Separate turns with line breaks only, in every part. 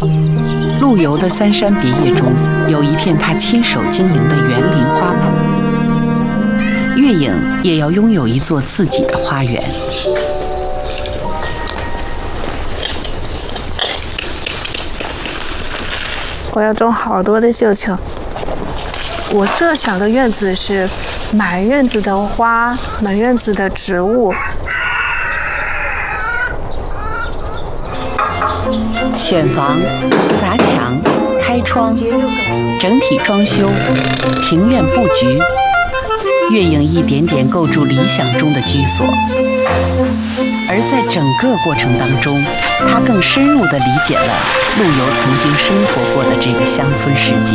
陆游的三山别业中有一片他亲手经营的园林花圃。月影也要拥有一座自己的花园。
我要种好多的绣球。我设想的院子是满院子的花，满院子的植物。
选房、砸墙、开窗，整体装修，庭院布局，月影一点点构筑理想中的居所。而在整个过程当中，他更深入地理解了陆游曾经生活过的这个乡村世界。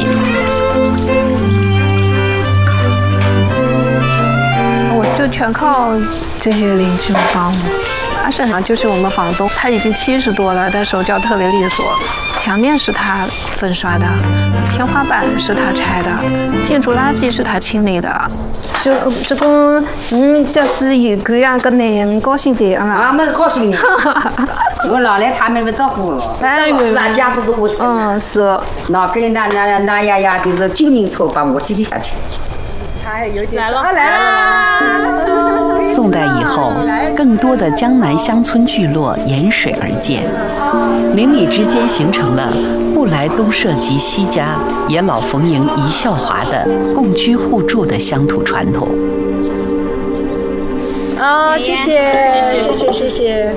我就全靠这些邻居帮我。阿婶呢，就是我们房东，他已经70多了，但手脚特别利索。墙面是他粉刷的，天花板是他拆的，建筑垃圾是他清理的。就这个，这次有个样个男人高兴点啊！
没高兴的，我老来他们不照顾我，那家不是我承的。
是。
那跟那呀，就是9人凑把我接下去。
来了。
宋代以后，更多的江南乡村聚落沿水而建，邻里之间形成了不来东社及西家，也老逢迎一笑华的共居互助的乡土传统。
谢谢。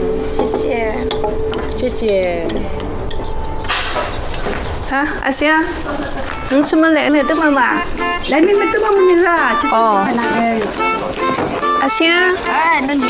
啊，阿星，你出门来没得嘛吧？
来，没得嘛，没得啦。
哦。阿星。
哎，那你。